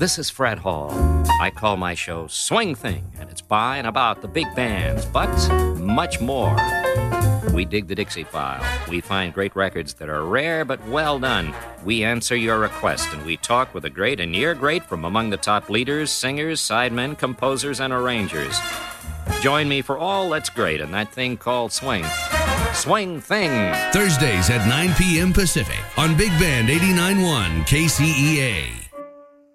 This is Fred Hall. I call my show Swing Thing, and it's by and about the big bands, but much more. We dig the Dixie File. We find great records that are rare but well done. We answer your request, and we talk with the great and near great from among the top leaders, singers, sidemen, composers, and arrangers. Join me for all that's great in that thing called swing. Swing Thing. Thursdays at 9 p.m. Pacific on Big Band 89.1 KCEA.